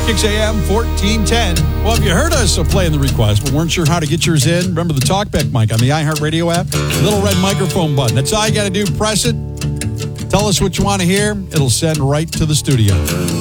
6 a.m., 1410. Well, if you heard us playing the request but weren't sure how to get yours in, remember the TalkBack mic on the iHeartRadio app? Little red microphone button. That's all you got to do. Press it. Tell us what you want to hear. It'll send right to the studio.